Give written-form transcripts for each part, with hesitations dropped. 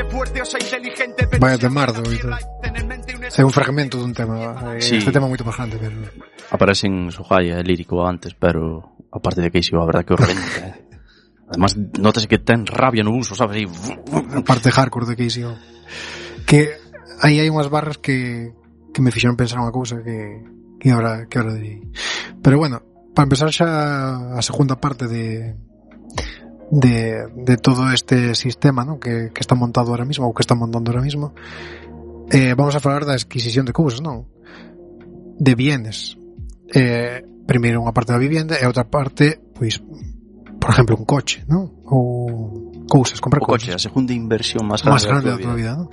Vaya temardo. É un fragmento dun tema. Sí. Este tema é moito máis grande, pero... Aparecen Sohaya e lírico antes, pero a parte de que iso, a verdad que o reventa. Además, notase que ten rabia no uso, sabes? A parte hardcore de Casey. Que aí hai unhas barras que me fixeron pensar unha cousa que ahora direi. Pero bueno, para empezar xa a segunda parte de todo este sistema, ¿no? que está montado ahora mismo, ou que está montando ahora mismo, vamos a falar da adquisición de cousas, non? De bienes. Primeiro unha parte da vivienda e outra parte, pois, por exemplo, un coche, non? Ou cousas, comprar coche, a segunda inversión máis grande da tua vida, non?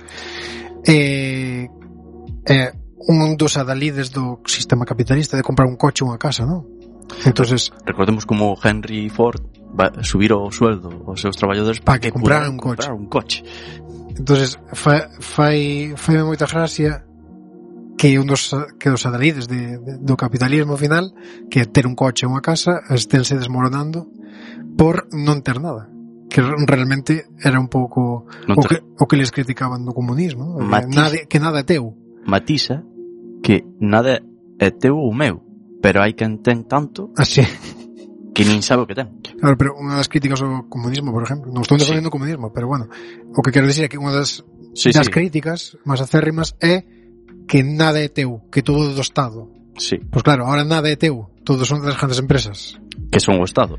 Un dos adalides do sistema capitalista de comprar un coche ou unha casa, non? Entonces, recordemos como Henry Ford va a subir o sueldo aos seus traballadores para que compraran un coche. Entonces, fai moita gracia que dos adalides do capitalismo final, que ter un coche ou unha casa, esténse desmoronando por non ter nada, que realmente era un pouco o que les criticaban do comunismo, que nada é teu. Matiza que nada é teu ou meu, pero hai quen ten tanto así que nin sabe o que ten. Claro, pero unha das críticas ao comunismo, por exemplo, non estou defendendo o comunismo, pero bueno, o que quero dicir é que unha das críticas máis acérrimas é que nada é teu, que todo é do Estado. Sí. Pois claro, ahora nada é teu, todos son das grandes empresas. Que son o Estado.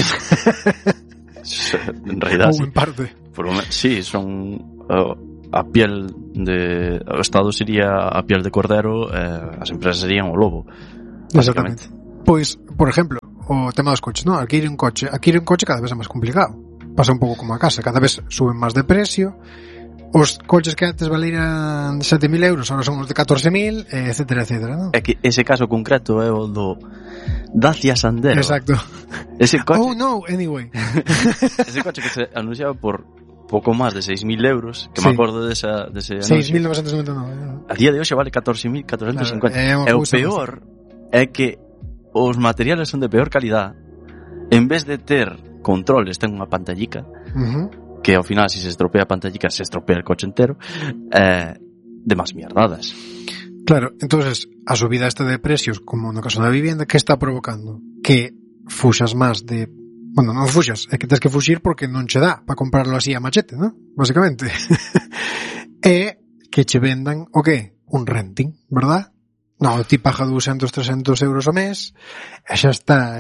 En realidad, ou en parte. Sí, son a piel de... O Estado sería a piel de cordero, as empresas serían o lobo. Exactamente. Pois, por exemplo, o tema dos coches, non? Adquirir un coche cada vez é máis complicado. Pasa un pouco como a casa, cada vez suben máis de precio. Os coches que antes valeran 7.000 euros ahora son os de 14.000, etcétera, etcétera, non? É que ese caso concreto é o do Dacia Sandero. Exacto. Ese coche... Oh no, anyway. Ese coche que se anunciaba por pouco máis de 6.000 euros, que me acordo dese anuncio. 6.999. A día de hoxe vale 14.450. E o peor é que os materiales son de peor calidad. En vez de ter controles, ten unha pantallica, que ao final, se estropea a pantallica, se estropea el coche entero, de más mierdadas. Claro, entonces a subida esta de precios, como no caso da vivienda, que está provocando? Que fuxas máis de... Bueno, non fuxas, é que tens que fuxir porque non che dá para comprarlo así a machete, ¿no? Básicamente. E que che vendan, o que? Un renting, verdad? No, ti paga 200, 300 euros ao mes, e xa está,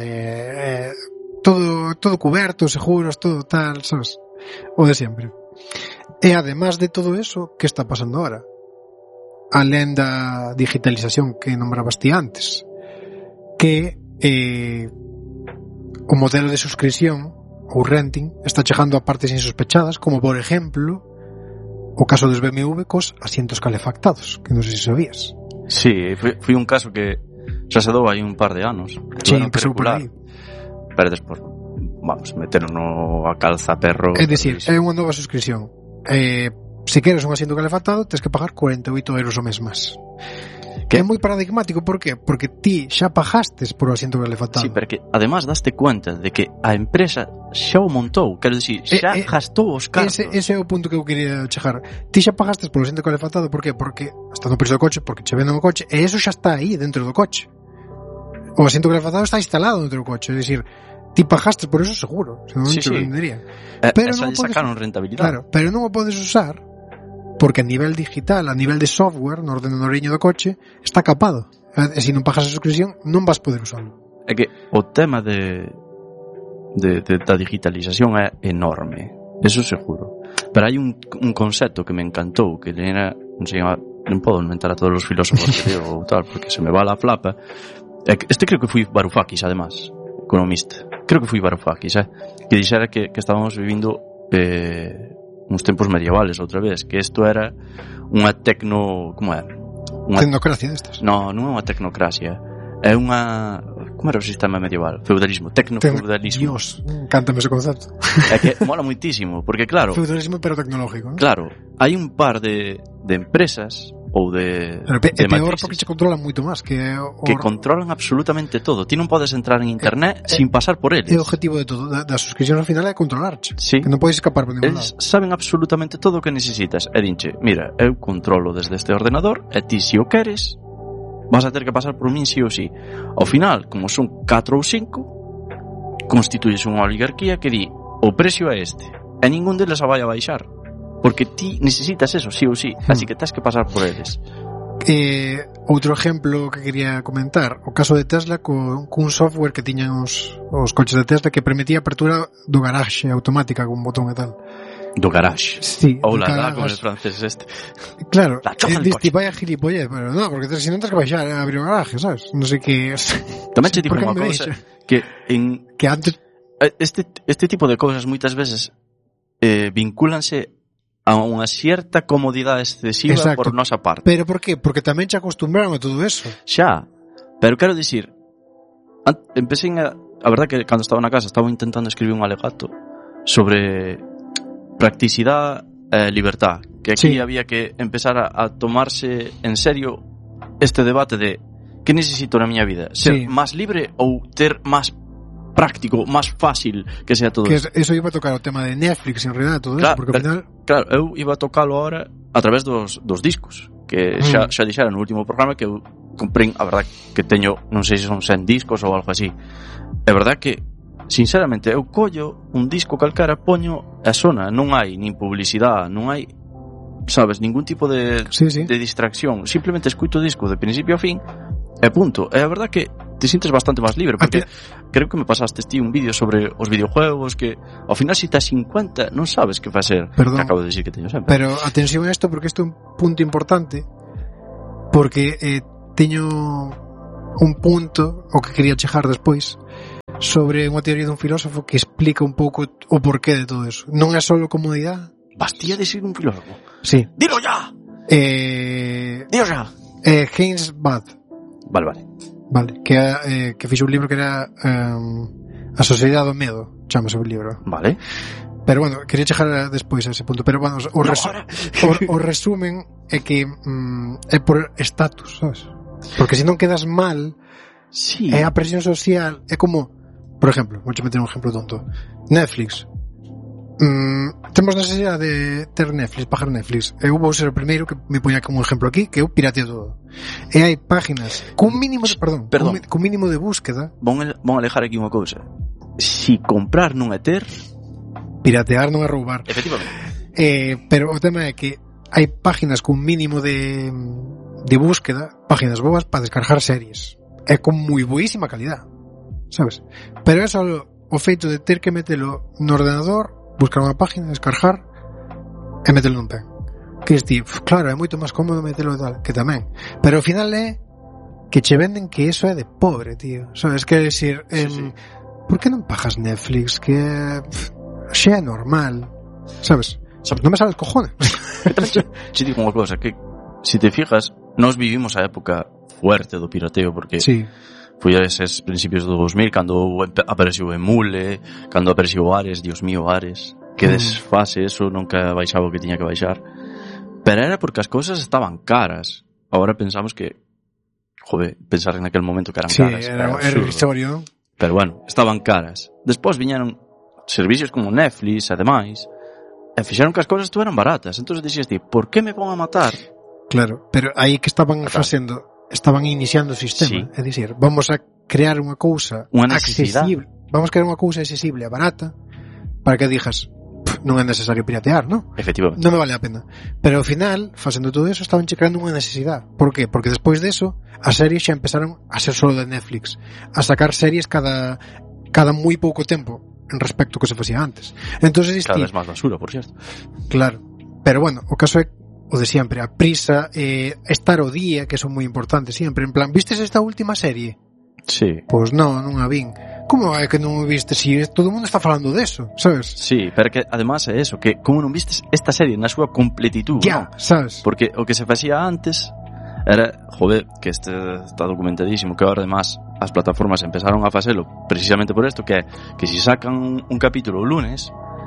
todo cuberto, seguros, todo tal, sabes? O de sempre. E además de todo eso, que está pasando ahora? Alén da digitalización que nombrabas ti antes, que o modelo de suscripción ou renting está chegando a partes insospechadas, como por exemplo o caso dos BMW cos asientos calefactados, que non sei se sabías. Sí, foi un caso que xa se dou aí un par de anos. Sí, empezou por aí. Pero despois, vamos, meteron no a calza perro. É dicir, é unha nova suscripción. Se queres un asiento calefactado, tens que pagar 48 euros ao mes máis. Que é moi paradigmático, por qué? Porque ti xa pagastes por o asiento calefactado. Sí, pero que además daste cuenta de que a empresa xa o montou, quero dicir, xa gastou os cartos. Ese é o punto que eu quería chegar. Ti xa pagastes por o asiento calefactado, por qué? Porque está no preço do coche, porque che venden o coche, e eso xa está aí dentro do coche. O asiento calefactado está instalado dentro do coche, é dicir, ti pagaste por eso seguro, senón non te vendería. Pero non sacaron rentabilidade. Claro, pero non o podes usar porque a nivel digital, a nivel de software, no ordenadoriño do coche, está capado. E se non pagas a suscripción, non vas poder usarlo. É que o tema da digitalización é enorme, eso seguro. Pero hai un concepto que me encantou, que era, non podo inventar a todos os filósofos que digo ou tal, porque se me va la flapa. Este creo que foi Varoufakis, además, economista. Creo que foi Varoufakis, que dixera que estábamos vivindo uns tempos medievales outra vez, que isto era unha como é? Tecnocracia destas? Non é unha tecnocracia, é unha... Como era o sistema medieval? Feudalismo, tecnofeudalismo. Dios, cántame ese concepto. É que mola muitísimo, porque claro... Feudalismo pero tecnológico, ¿no? Claro, hai un par de empresas ou de peor porque che controlan moito máis que controlan absolutamente todo. Ti non podes entrar en internet sin pasar por eles. O objetivo de todo da suscripción ao final é controlarche, sí. Que non podes escapar por ningún lado. Eles saben absolutamente todo o que necesitas e dinche, mira, eu controlo desde este ordenador e ti se o queres vas a ter que pasar por min sí ou sí. Ao final, como son 4 ou 5, constituyes unha oligarquía que di o precio é este e ningún deles a vai a baixar porque ti necesitas eso, sí ou sí, así que tens que pasar por eles. Outro exemplo que quería comentar, o caso de Tesla cun software que tiñan os coches de Tesla que permitía a apertura do garaxe automática con un botón e tal. Do garaxe? Sí. Ou la como el francés este. Claro, diste vaya gilipollez, pero no, porque se non tens que baixar a abrir o garaje, sabes? Non sei que... Tamén che digo unha cousa que antes... Este tipo de cousas moitas veces vincúlanse a unha cierta comodidade excesiva. Exacto. Por nosa parte. Pero por qué? Porque tamén che acostumbraron a todo eso. Xa, pero quero dicir, empecé a verdad que cando estaba na casa estaba intentando escribir un alegato sobre practicidade e libertad, que aquí sí. Había que empezar a tomarse en serio este debate de que necesito na miña vida, ser máis libre ou ter máis práctico, máis fácil que sea todo que eso iba a tocar o tema de Netflix en realidad, todo claro, eso, porque ao final... Claro, eu iba a tocalo ahora a través dos discos que xa dixera no último programa que eu comprei, a verdad que teño, non sei se son 100 discos ou algo así. É verdad que sinceramente eu collo un disco calcara, poño a sona, non hai nin publicidade, non hai, sabes, ningún tipo de distracción, simplemente escuito o disco de principio a fin e punto. É a verdad que te sientes bastante máis libre, porque creo que me pasaste ti un vídeo sobre os videojuegos que ao final si estás 50 non sabes que facer. Perdón, que acabo de decir que teño sempre. Pero atención a isto porque isto é un punto importante, porque teño un punto o que quería chejar despois sobre unha teoría dun filósofo que explica un pouco o porqué de todo eso. Non é só comodidade. Bastía de ser un filósofo. Sí. Dilo ya. Dilo ya. James Bath. Vale, que fixo un libro que era A Sociedade do Medo, chamase o libro. Vale. Pero bueno, quería chegar despois a ese punto, pero bueno, o resumen é que é por estatus, sabes? Porque se non quedas mal, sí. É a presión social, é como, por exemplo, vou meter un exemplo tonto. Netflix. Temos necesidade de ter Netflix, pagar Netflix. Eu vou ser o primeiro que me poña como exemplo aquí, que eu pirateo todo. E hai páginas cun mínimo de, cun mínimo de búsqueda. Vão alejar aquí unha cousa. Si comprar non é ter, piratear non é roubar. Efectivamente. Pero o tema é que hai páginas cun mínimo de búsqueda, páginas boas para descargar series. É con moi boísima calidad, sabes? Pero é só o feito de ter que metelo no ordenador, buscar unha página, descargar e metelo nun pen. Que es claro, é moito máis cómodo metelo e tal, que tamén. Pero ao final é que che venden que eso é de pobre, tío. Sabes, quer decir, sí. Por que non pagas Netflix? Que xa é normal, sabes? Non me sale el cojones. Che digo unha cosa, que se te fijas, nós vivimos a época fuerte do pirateo, porque foi a eses principios do 2000 cando apareceu Emule, cando apareceu Ares, Dios mío, Ares, que desfase, eso nunca baixaba o que tiña que baixar, pero era porque as cousas estaban caras. Agora pensamos que pensar en aquel momento que eran caras era irrisorio, pero bueno, estaban caras. Despois viñeron servicios como Netflix e demais e fixeron que as cousas estuveran baratas. Entón dixías ti, por que me van a matar? Claro, pero aí que estaban facendo, estaban iniciando o sistema, é dicir, vamos a crear unha cousa accesible, vamos a crear unha cousa accesible e barata para que dixas, non é necesario piratear, non? Efectivamente. Non me vale a pena. Pero ao final, facendo todo eso, estaban creando unha necesidade. Por qué? Porque despois deso, as series xa empezaron a ser solo de Netflix, a sacar series cada moi pouco tempo en respecto ao que se facía antes. Entonces, cada vez máis basura, por certo. Claro. Pero bueno, o caso é o de siempre, a prisa, estar o día, que son moi importantes siempre, en plan, vistes esta última serie? Sí. Pois non a vin. Como é que non o viste? Si todo o mundo está falando deso, sabes? Sí, pero que además é eso, que como non vistes esta serie na súa completitud, ya, ¿no? Sabes? Porque o que se facía antes era, que este está documentadísimo, que ahora además as plataformas empezaron a facelo precisamente por esto, que si sacan un capítulo o lunes,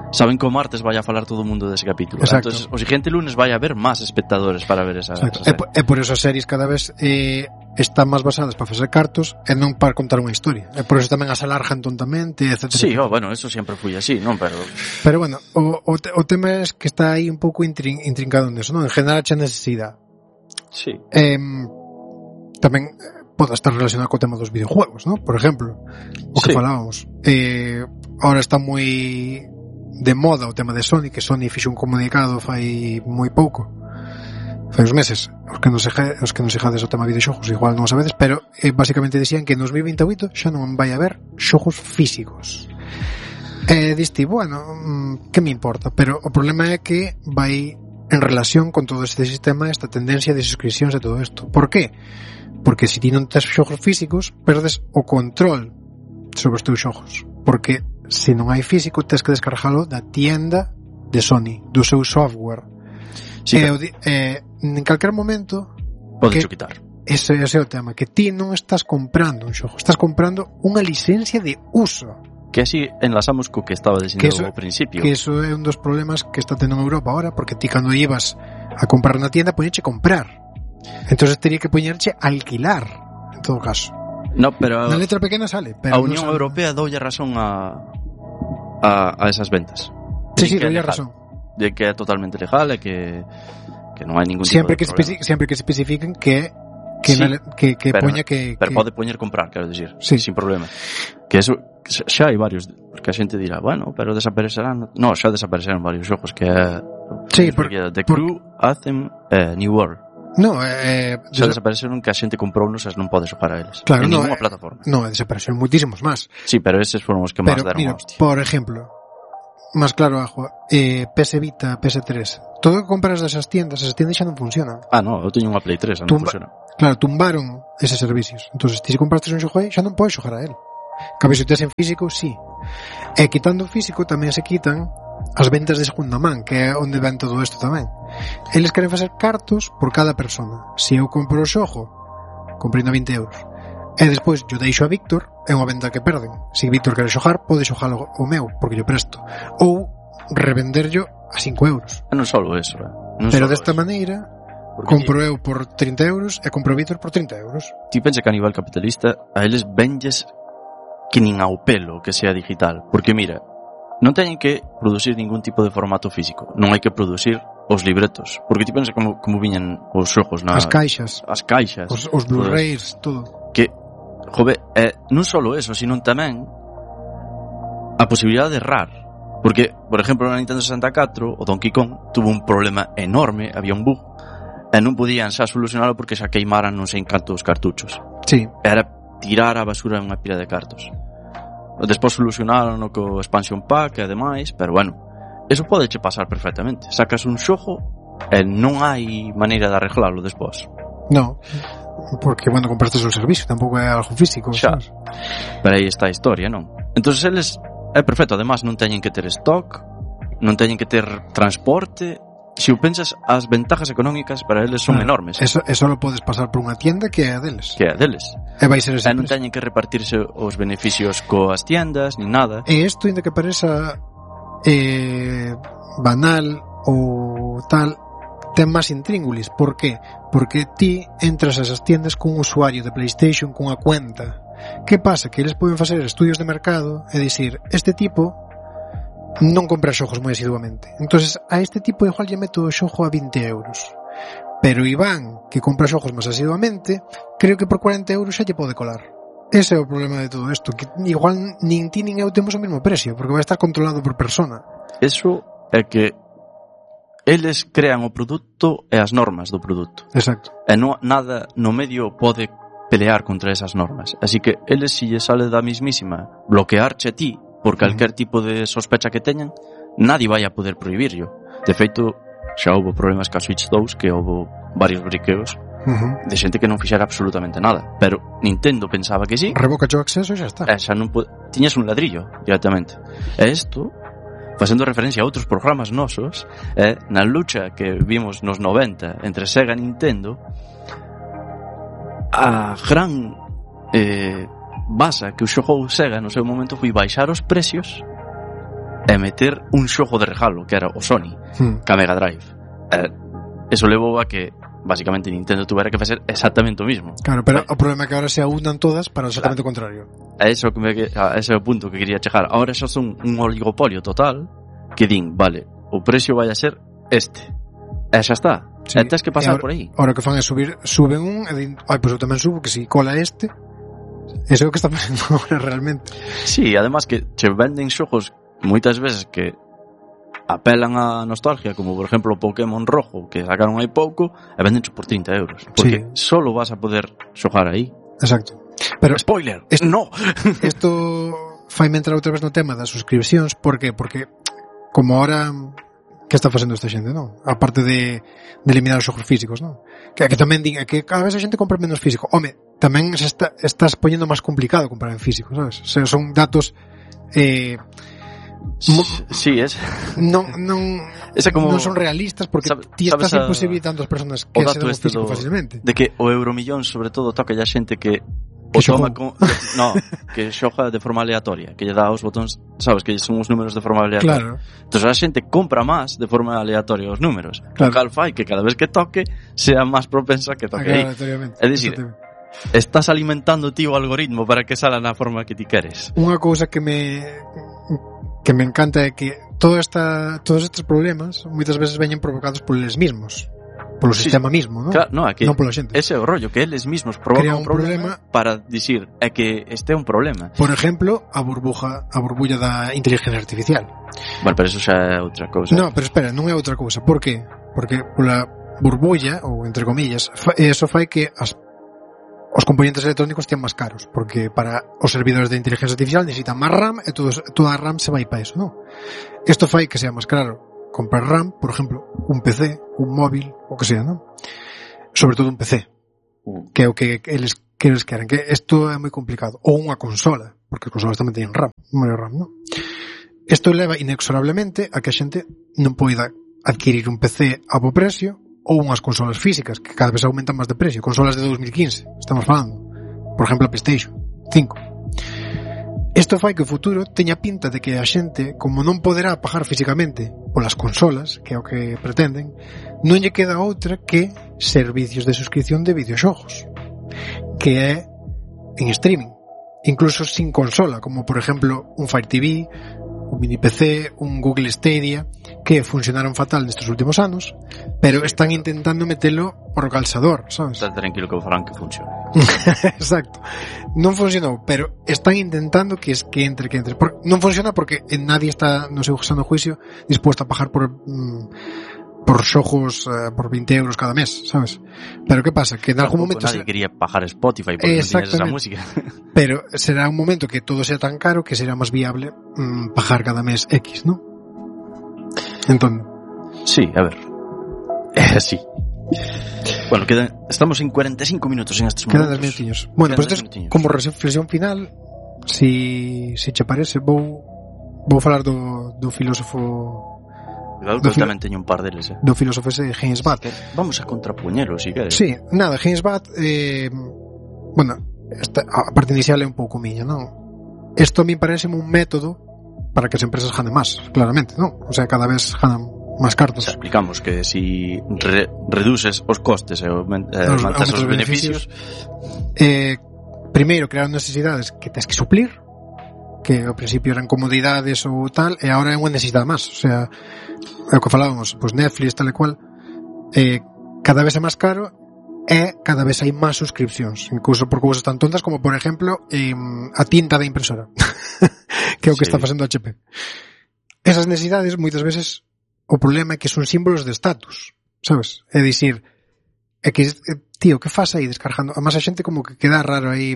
saben que o martes vai a falar todo o mundo dese capítulo. Exacto. Entonces, o siguiente lunes vai a haber máis espectadores para ver esa serie. E por eso as series cada vez están máis basadas para facer cartos e non para contar unha historia. E por eso tamén as alargan tontamente, etc. Sí, bueno, eso sempre foi así, non? Pero bueno, o tema é que está aí un pouco intrincado neso, non? En general, a necesidade. Sí. Tamén pode estar relacionado co tema dos videojuegos, ¿no? Por exemplo, o que falábamos. Ahora está moi de moda o tema de Sony, que Sony fixo un comunicado fai moi pouco, fai uns meses, os que non xades o tema de videoxogos igual non o sabedes, pero basicamente dicían que en 2028 xa non vai haber xogos físicos. Diste, bueno, que me importa, pero o problema é que vai en relación con todo este sistema, esta tendencia de suscripcións e todo isto. Por qué? Porque se ti non tes xogos físicos, perdes o control sobre os teus xogos. Porque se non hai físico, tens que descargalo da tienda de Sony, do seu software. Sí, en calquer momento podes quitar. Ese é o tema, que ti non estás comprando un xogo, estás comprando unha licencia de uso. Que así enlazamos co que estaba dicindo ao principio. Que eso é un dos problemas que está tendo en Europa ahora, porque ti cando ibas a comprar na tienda poñeche comprar. Entonces tería que poñerche alquilar, en todo caso. No, pero na letra pequena sale, pero a Unión Europea doulle razón a esas ventas. Sí, doulle razón. De que é totalmente legal e que non hai ningún tipo de problema. Sempre que especifiquen que pero, poña que pero pode poñer comprar, quero dicir, sí. Sin problema. Que eso xa hai varios, porque a xente dirá, bueno, pero desaparecerán. No, xa desapareceron varios xogos que é sí, The Crew, Anthem, New World. No, xa desapareceron que a xente comprounos e non pode xogar a eles. Claro, en ninguna plataforma. No, desapareceron muitísimos máis. Sí, pero eses foron os que máis deron mira, hostia. Por exemplo, máis claro, PS Vita, PS3, todo o que compras desas tiendas, esas tiendas xa non funcionan. No, eu teño unha Play 3, non funciona. Claro, tumbaron eses servicios. Entonces, ti se compraste un xogo aí, xa non podes xogar a él. Cabe se tes en físico, sí. E quitando o físico tamén se quitan as ventas de segunda man, que é onde ven todo isto tamén. Eles queren facer cartos por cada persona. Se eu compro o xogo, comprendo 20 euros, e despois yo deixo a Víctor, é unha venda que perden. Se Víctor quere xogar, pode xogar o meu, porque yo presto. Ou revenderlo a 5 euros. Non só eso, non pero desta maneira, compro eu por 30 euros e compro Víctor por 30 euros. Ti pensa que a nivel capitalista a eles venlles que nin ao pelo que sea digital, porque mira, non teñen que producir ningún tipo de formato físico, non hai que producir os libretos, porque ti pensa como viñan os xogos as caixas, os Blu-rays, todo. Que, jove, non só eso, sino tamén a posibilidade de errar, porque, por exemplo, na Nintendo 64 o Donkey Kong tuvo un problema enorme, había un bug e non podían xa solucionalo porque xa queimaran non sei cantos cartuchos. Sí. Era tirar a basura en unha pila de cartos. Despois solucionaron co expansion pack e demais, pero bueno, eso pode che pasar perfectamente. Sacas un xogo e non hai maneira de arreglalo despois. No, porque, bueno, compraste o servicio, tampouco é algo físico. Xa. Pero aí está a historia, non? Entonces eles, é perfecto, además non teñen que ter stock, non teñen que ter transporte. Se o pensas, as ventajas económicas para eles son enormes. Eso lo podes pasar por unha tienda que é a deles. E vai ser ese non teñen que repartirse os beneficios coas tiendas, nin nada. E isto, ainda que pareza banal ou tal, ten máis intríngulis. Por qué? Porque ti entras a esas tiendas cun usuario de PlayStation, cunha cuenta. Que pasa? Que eles poden facer estudios de mercado e dicir, este tipo non compra xogos moi asiduamente, entonces a este tipo igual lle meto o xogo a 20 euros, pero Iván, que compra xogos máis asiduamente, creo que por 40 euros xa lle pode colar. Ese é o problema de todo isto, que igual nin ti nin eu temos o mesmo precio, porque vai estar controlado por persona. Eso é que eles crean o produto e as normas do produto. Exacto. E nada no medio pode pelear contra esas normas, así que eles, si lle sale da mismísima bloquearche a ti por calquer tipo de sospecha que teñan, nadie vai a poder prohibirlo. De feito, xa houve problemas ca Switch 2, que houve varios briqueos de xente que non fixera absolutamente nada, pero Nintendo pensaba que sí, revoca o acceso e xa está. Xa non tiñas un ladrillo directamente. E isto, facendo referencia a outros programas nosos, na lucha que vimos nos 90 entre Sega e Nintendo, a gran basa que o xogou Sega no seu momento foi baixar os precios e meter un xogo de regalo que era o Sony, ca Mega Drive. Eso levou a que basicamente Nintendo tuvera que facer exactamente o mismo. Claro, pero o problema é que ahora se aunan todas para exactamente o contrario. Ese é o punto que quería chegar. Ahora xa son un oligopolio total que din, vale, o precio vai a ser este. E xa está. Sí. E tens que pasar ahora, por aí. Ahora que fan é suben un e din, pois eu tamén subo, que si cola este. Eso é o que está pasando ahora realmente. Sí, además que che venden xogos moitas veces que apelan a nostalgia, como por exemplo o Pokémon rojo que sacaron hai pouco e vendencho por 30 euros porque solo vas a poder xogar aí. Exacto. Pero spoiler, no. Isto faime entrar outra vez no tema das suscripcións. Por qué? Porque como ahora que está facendo esta xente, non? Aparte de eliminar os xogos físicos, non? Que tamén din que cada vez a xente compra menos físico. Home, tamén estás poñendo máis complicado comprar en físico, sabes? O sea, son datos sí, es. Non como, non son realistas porque ti estás imposibilitando as personas que se dan o físico fácilmente. De que o Euromillón sobre todo toca a xente que o toma que xoga de forma aleatoria, que lle dá os botóns, sabes, que son os números de forma aleatoria. Claro. Entón a xente compra máis de forma aleatoria os números. Claro. O cal fai que cada vez que toque sea máis propensa que toque aí. É dicir, estás alimentando ti o algoritmo para que sala na forma que ti queres. Unha cousa que me encanta é que todos estes problemas moitas veces veñen provocados por eles mismos, polo sistema mismo, ¿no? Claro, no, é que non pola xente. Ese é o rollo, que eles mismos provocan un problema para dicir é que este é un problema. Por exemplo, a burbulla da inteligencia artificial. Bueno, pero eso xa é outra cousa. No, pero espera, non é outra cousa. Por qué? Porque pola burbulla, ou entre comillas, eso fai que os componentes electrónicos tean máis caros, porque para os servidores de inteligencia artificial necesitan máis RAM e toda a RAM se vai para eso, non? Isto fai que sea máis caro comprar RAM, por exemplo, un PC, un móvil, o que sea, non? Sobre todo un PC, que é o que eles queren, que isto é moi complicado. Ou unha consola, porque as consolas tamén teñen RAM, máis RAM, non? Isto leva inexorablemente a que a xente non poida adquirir un PC a bo precio ou unhas consolas físicas que cada vez aumentan máis de precio, consolas de 2015 estamos falando, por exemplo a PlayStation 5. Isto fai que o futuro teña pinta de que a xente, como non poderá pagar físicamente polas consolas, que é o que pretenden, non lle queda outra que servicios de suscripción de videoxogos, que é en streaming, incluso sin consola, como por exemplo un Fire TV, un mini PC, un Google Stadia, que funcionaron fatal nestes últimos anos, pero están intentando metelo por o calzador, sabes? Está tranquilo que o farán que funcione. Exacto. Non funcionou, pero están intentando que entre. Non funciona porque nadie está no seu sano juicio dispuesto a pagar por xogos por 20 euros cada mes, sabes? Pero que pasa? Que en algún momento nadie quería pagar Spotify porque non tienes esa música. Pero será un momento que todo sea tan caro que será máis viable pagar cada mes X, ¿no? Entón, sí, a ver. Sí. Bueno, estamos en 45 minutos en estes momentos. Quedan 10 minutinhos. Bueno, pues como reflexión final, si che parece, vou falar do filósofo. Cuidado que eu tamén teño un par deles, do filósofo ese James Watt. Vamos a contrapuñelo, si queres. Sí, nada, James Watt bueno, a parte inicial é un pouco miña, non? Isto a mí parece un método para que as empresas ganen máis, claramente, non? O sea, cada vez ganan máis cartos. O sea, explicamos que si reduces os costes e aumentas os beneficios, primeiro crearon necesidades que tens que suplir, que ao principio eran comodidades ou tal, e agora é unha necesidade máis. O sea, é o que falábamos, pues Netflix, tal e cual, cada vez é máis caro e cada vez hai máis suscripcións, incluso por cousas tan tontas como, por exemplo, a tinta da impresora, que é o que está facendo HP. Esas necesidades, moitas veces, o problema é que son símbolos de estatus, sabes? É dicir, é que, tío, que faz aí descargando? Además a xente como que queda raro aí,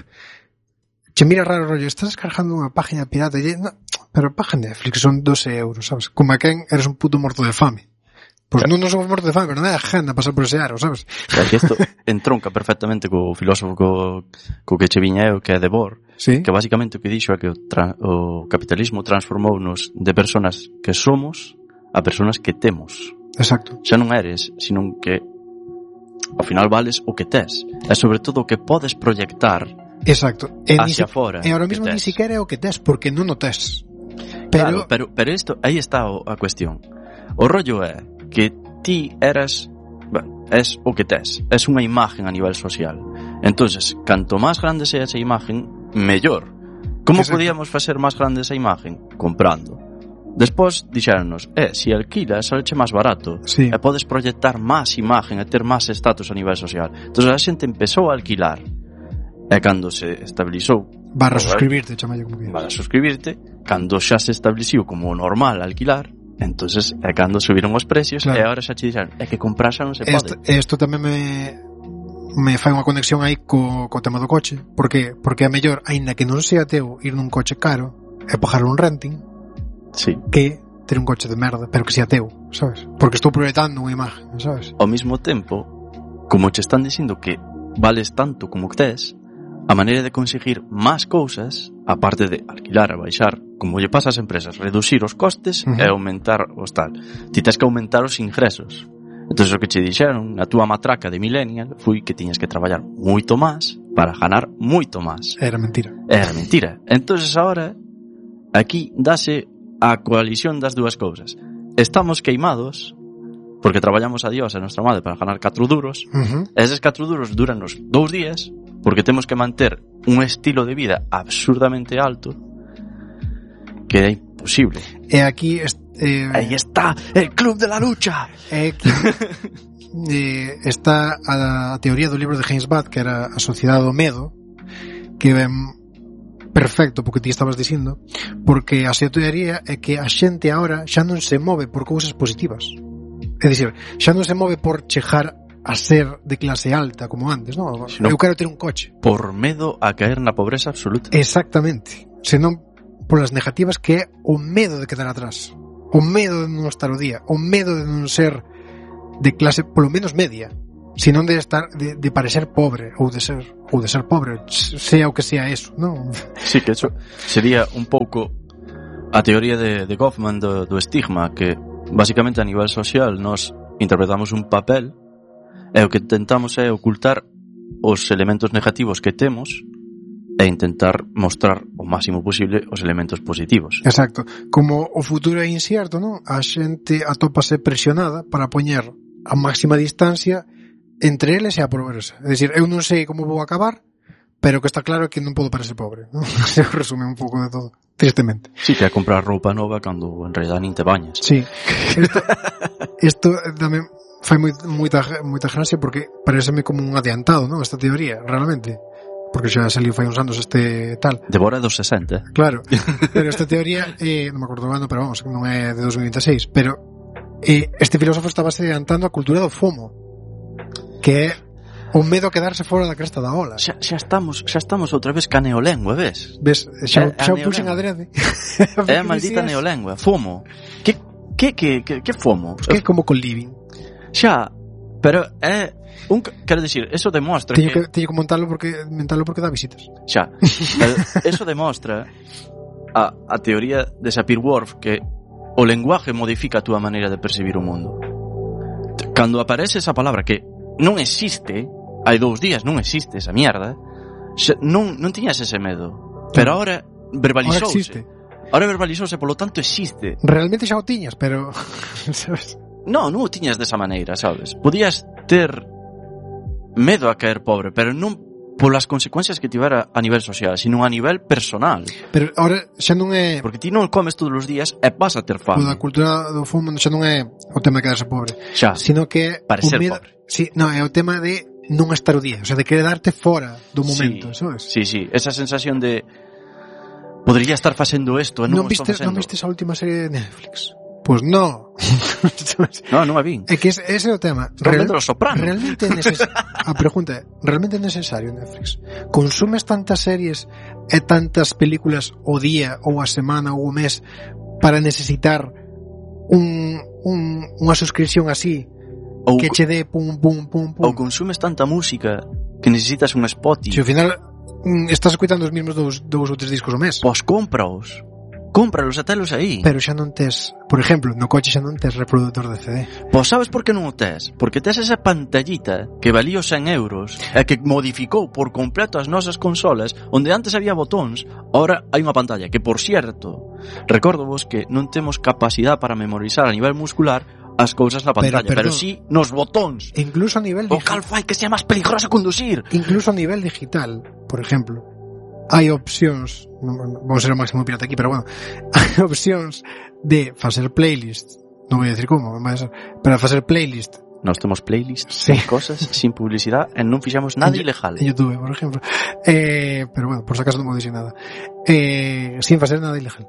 che mira raro rollo, estás descargando unha página pirata, no, pero paga Netflix, son 12 euros, sabes? Como a quen eres un puto morto de fame. Pues claro. Non somos morto de fame, pero non é agenda pasar por ese aro, sabes? Claro, que isto entronca perfectamente co filósofo co que che viña eu, que é Debord, ¿sí? Que basicamente o que dixo é que o capitalismo transformounos de personas que somos a personas que temos. Exacto. Xa non eres, sino que ao final vales o que tes. E sobre todo o que podes proyectar. Exacto. Hacia fora. E ahora mismo ni siquiera é o que tes, porque non o tes. Claro, pero isto, aí está a cuestión. O rollo é que ti eras, bueno, es o que tes, es unha imagen a nivel social. Entonces, canto máis grande sea esa imagen, mellor. Como podíamos facer máis grande esa imagen? Comprando. Despois dixéronnos, se alquilas, saleche máis barato, sí, e podes proyectar máis imagen e ter máis estatus a nivel social. Entonces a xente empezou a alquilar, e cando se estabilizou barra suscribirte, chamalle como barra suscribirte, cando xa se estableciu como normal alquilar, entonces é cando subiron os precios, claro. E agora xa che dixeron, é que comprar xa non se pode. Isto tamén me fai unha conexión aí co tema do coche, porque é mellor, aínda que non sea teu, ir nun coche caro e pagar un renting, sí, que ter un coche de merda, pero que sea teu, sabes? Porque estou proyectando unha imagen, sabes? Ao mesmo tempo, como che están dicindo que vales tanto como que tes, a maneira de conseguir máis cousas, aparte de alquilar e baixar, como lle pasa ás empresas, reducir os costes e aumentar os tal. Ti tens que aumentar os ingresos. Entón, o que che dixeron, a túa matraca de millennial, foi que tiñas que traballar moito máis para ganar moito máis. Era mentira. Entón, agora, aquí dase a coalición das dúas cousas. Estamos queimados porque traballamos a Dios e a nosa madre para ganar 4 duros, e eses 4 duros duranos 2 días, porque temos que manter un estilo de vida absurdamente alto que é imposible. E aquí aí está el club de la lucha. Está a teoría do libro de James Bad, que era A Sociedade do Medo, que é perfecto porque ti estabas dicindo, porque a teoría é que a xente agora xa non se move por cousas positivas. É dicir, xa non se move por chegar a ser de clase alta como antes, non? Eu quero ter un coche. Por medo a caer na pobreza absoluta. Exactamente. Senón polas negativas, que é o medo de quedar atrás, o medo de non estar o día, o medo de non ser de clase polo menos media, senón de estar de parecer pobre ou de ser pobre, sea o que sea eso, non? Sí, que eso sería un pouco a teoría de Goffman do estigma, que basicamente a nivel social nos interpretamos un papel e o que tentamos é ocultar os elementos negativos que temos e intentar mostrar o máximo posible os elementos positivos. Exacto. Como o futuro é incierto, non? A xente atópase presionada para poñer a máxima distancia entre eles e a pobreza. É dicir, eu non sei como vou acabar, pero que está claro que non podo parecer pobre, non? Se resume un pouco de todo, tristemente. Sí, que é comprar roupa nova cando en realidad nin te bañas. Sí. Isto tamén fai moita gracia, porque pareceme como un adiantado, non? Esta teoría, realmente. Porque xa saliu fai uns anos este tal. Devora dos 60. Claro. Pero esta teoría, non me acordo cando, pero vamos, non é de 2026. Pero este filósofo estaba adiantando a cultura do FOMO, que é o medo a quedarse fora da cresta da ola. Xa estamos outra vez ca neolengua, ves? Ves, xa o puxen adrede. É a maldita neolengua, FOMO. Que FOMO? Que é como con living. Xa, pero é quero dicir, eso demostra teño que mentalo porque dá visitas. Xa, pero eso demostra a teoría de Sapir-Whorf, que o lenguaje modifica a túa maneira de percibir o mundo. Cando aparece esa palabra que non existe, hai 2 días non existe esa mierda, non tiñas ese medo, pero ahora verbalizouse. Ahora verbalizouse, polo tanto existe. Realmente xa o tiñas, pero sabes? Non o tiñas desa maneira, sabes? Podías ter medo a caer pobre, pero non polas consecuencias que tivera a nivel social, sino a nivel personal. Pero ahora xa non é... Porque ti non comes todos os días e vas a ter fame. A cultura do fumo xa non é o tema de quedarse pobre, xa, sino que é parecer pobre. Sí, non, é o tema de non estar o día, o sea, de quedarte fora do momento, sí, sabes? Sí, esa sensación de podría estar facendo isto e non estou facendo. Non vistes a última serie de Netflix? Pois no. Non a vin. É que ese é o tema. Los Sopranos. Realmente a pregunta é, realmente é necesario Netflix? Consumes tantas series e tantas películas o día ou a semana ou o mes para necesitar unha suscripción así ou que che dé pum. Ou consumes tanta música que necesitas un Spotify. Se ao final estás escuitando os mesmos dous ou 3 discos ao mes. Pois cómpraos. cómpralos e telos aí. Pero xa non tes, por exemplo, no coche xa non tes reproductor de CD. Pois sabes por que non o tes? Porque tes esa pantallita que valía os 100 euros e que modificou por completo as nosas consolas, onde antes había botóns, ahora hai unha pantalla que, por cierto, recórdovos que non temos capacidade para memorizar a nivel muscular as cousas na pantalla, pero sí nos botóns. Incluso a nivel o cal fai que sea máis peligroso conducir. Incluso a nivel digital, por exemplo, hai opcións, vamos ser o máximo pirata aquí, pero bueno, hai opcións de facer playlist, non voy a decir como, pero facer playlist. Nós temos playlist sin cosas, sin publicidade, e non fixamos nada ilegal. En YouTube, por exemplo. Pero bueno, por si acaso non vou dicir nada. Sin facer nada ilegal.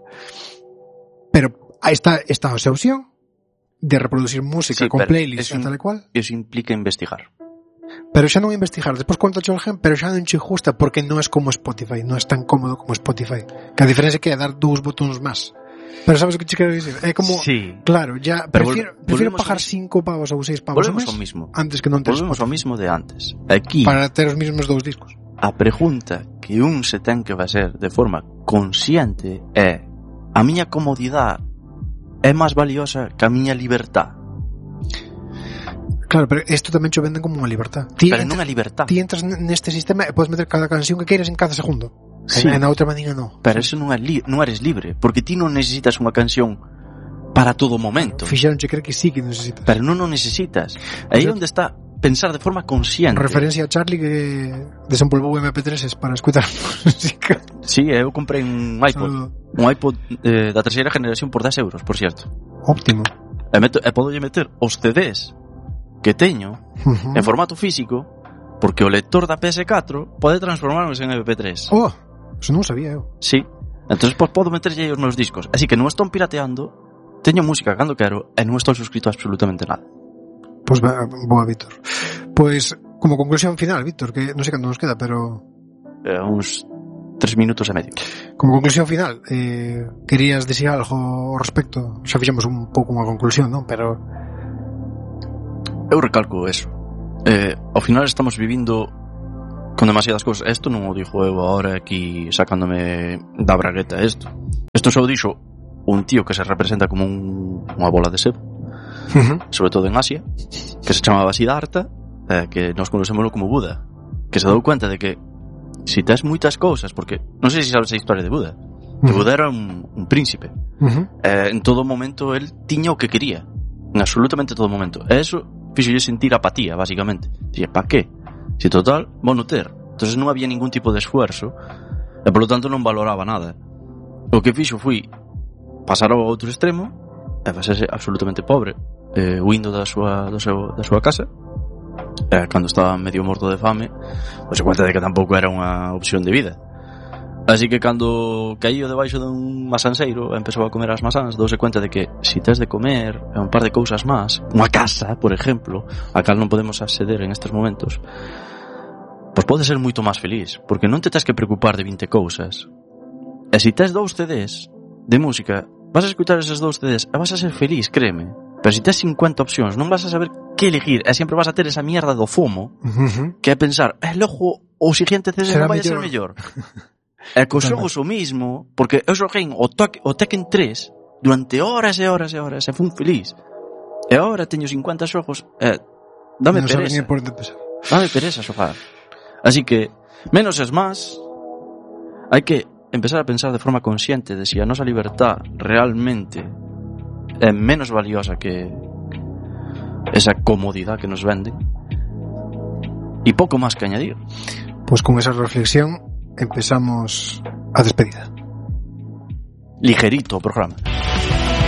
Pero aí está esa opción de reproducir música con playlist e tal e cual. Eso implica investigar. Pero xa non investigar, despois contacho o gen, pero xa non che gusta porque non é como Spotify, non é tan cómodo como Spotify. Que a diferencia é que é dar 2 botóns máis. Pero sabes o que che quero dicir? É como, sí. Claro, ya prefiero pagar 5 pavos ou 6 pavos ao mes antes que non ter Volvemos ao mismo de antes. Aquí, para ter os mesmos 2 discos. A pregunta que un se ten que facer de forma consciente é: a miña comodidade é máis valiosa que a miña liberdade? Claro, pero isto tamén cho venden como unha libertad. Pero non é libertad. Ti entras neste sistema e podes meter cada canción que queiras en cada segundo. Sí. E na outra maneira non. Pero eso non eres libre, porque ti non necesitas unha canción para todo momento. Fixeronche creer que sí que necesitas. Pero non o necesitas. Aí é onde está pensar de forma consciente. Referencia a Charlie que desempolvou MP3s para escutar música. Sí, eu comprei un iPod. Un iPod da terceira generación por 10 euros, por cierto. Óptimo. E podolle meter os CDs que teño en formato físico, porque o lector da PS4 pode transformarnos en MP3. Oh, eso non sabía eu. Sí, entonces pues, podo meterlle os meus discos. Así que non estou pirateando, teño música cando quero e non estou suscrito a absolutamente nada. Pois boa, Víctor. Pois, como conclusión final, Víctor, que non sei cando nos queda, pero uns 3 minutos e medio. Como conclusión final, querías dicir algo ao respecto? Xa fixemos un pouco unha conclusión, non? Pero eu recalco eso. Ao final estamos vivindo con demasiadas cousas. Isto non o dixo eu agora aquí sacándome da bragueta isto só o dixo un tío que se representa como unha bola de sebo, sobre todo en Asia, que se chamaba Siddhartha, que nos conocémoslo como Buda, que se dou cuenta de que si tes moitas cousas, porque non sei se sabes a historia de Buda, que Buda era un príncipe, en todo momento el tiña o que quería, en absolutamente todo momento, e eso fixolle sentir apatía, basicamente. Dixe, pa que? Si total, vou non ter. Entonces non había ningún tipo de esfuerzo e polo tanto non valoraba nada. O que fixo foi pasar ao outro extremo e facerse absolutamente pobre, huindo da súa casa, cando estaba medio morto de fame, pois se cuenta de que tampouco era unha opción de vida. Así que cando caíu debaixo dun masanseiro e empezou a comer as masans, douse cuenta de que si tes de comer un par de cousas máis, unha casa, por exemplo, a cal non podemos acceder en estes momentos, pois pode ser moito máis feliz, porque non te tes que preocupar de 20 cousas. E si tes 2 CDs de música, vas a escutar eses 2 CDs e vas a ser feliz, créeme. Pero si tes 50 opcións, non vas a saber que elegir, e sempre vas a ter esa mierda do FOMO, que é pensar, logo, o siguiente CD non vai a ser mellor. E cos xogos o mismo, porque eu xoguei o Tekken 3 durante horas e horas e horas e fui feliz. E agora teño 50 xogos e dame pereza. Dame pereza xogar. Así que, menos es más, hai que empezar a pensar de forma consciente de si a nosa libertad realmente é menos valiosa que esa comodidade que nos venden. E pouco máis que añadir. Pois con esa reflexión empezamos a despedida. Ligerito o programa.